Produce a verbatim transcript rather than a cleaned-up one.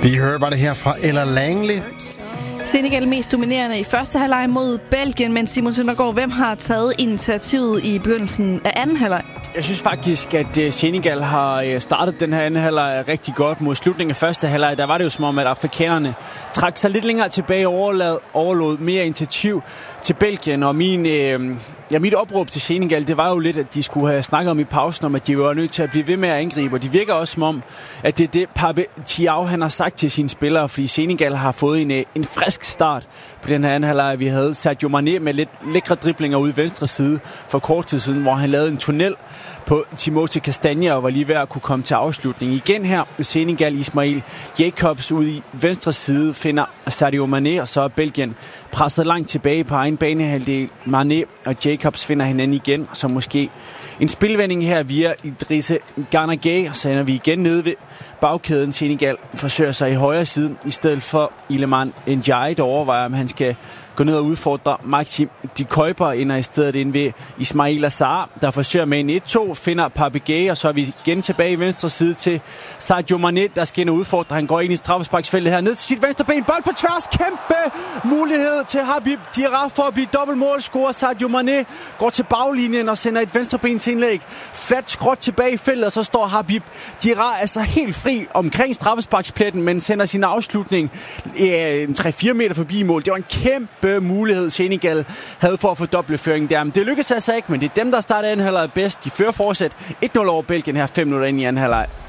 Vi hører bare det her fra Ella Langley. Senegal mest dominerende i første halvleg mod Belgien, men Simon Søndergaard, hvem har taget initiativet i begyndelsen af anden halvleg? Jeg synes faktisk, at Senegal har startet den her anden halvleg rigtig godt. Mod slutningen af første halvleg, der var det jo som om, at afrikanerne trak sig lidt længere tilbage og overlod mere initiativ til Belgien. Og min, øh, ja, mit opråb til Senegal, det var jo lidt, at de skulle have snakket om i pausen, om at de var nødt til at blive ved med at angribe. Og de virker også som om, at det er det, Pape Thiaw han har sagt til sine spillere, fordi Senegal har fået en, en frisk start på den her anden halvleg. Vi havde Sadio Mané med lidt lækre driblinger ude i venstre side for kort tid siden, hvor han lavede en tunnel på Timothée Castagne og var lige ved at kunne komme til afslutning. Igen her, Senegal, Ismail Jacobs ude i venstre side finder Sadio Mané, og så er Belgien presset langt tilbage på egen banehalvdel. Mané og Jacobs finder hinanden igen, så måske en spilvending her via Idrissa Gana Gueye, så ender vi igen nede ved bagkæden. Senegal forsøger sig i højre side, i stedet for Iliman Ndiaye, der overvejer, om han skal gå ned og udfordre Maxim de Kuiper, ender i stedet ind ved Ismaila Sarr, der forsøger med en et to, finder Pape Gueye, og så er vi igen tilbage i venstre side til Sadio Mané, der skal ind og udfordre. Han går ind i straffesparksfeltet her, ned til sit venstre ben, bold på tværs, kæmpe mulighed til Habib Diarra for at blive dobbeltmålscorer. Sadio Mané går til baglinjen og sender et venstrebensindlæg fladt skråt tilbage i feltet, og så står Habib Diarra altså helt fri omkring straffesparkspletten, men sender sin afslutning øh, tre fire meter forbi mål. Det var en kæmpe mulighed, Senegal havde for at få dobbeltføring der. Men det lykkedes altså ikke, men det er dem, der starter anden halvleg bedst. De fører fortsat et nul over Belgien her fem minutter ind i anden halvleg.